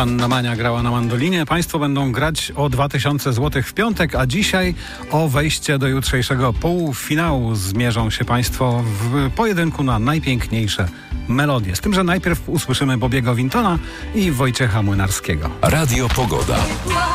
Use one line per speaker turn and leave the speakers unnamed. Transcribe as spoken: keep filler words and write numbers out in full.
Panna Mania grała na mandolinie. Państwo będą grać o dwa tysiące złotych w piątek, a dzisiaj o wejście do jutrzejszego półfinału zmierzą się Państwo w pojedynku na najpiękniejsze melodie. Z tym, że najpierw usłyszymy Bobiego Wintona i Wojciecha Młynarskiego.
Radio Pogoda.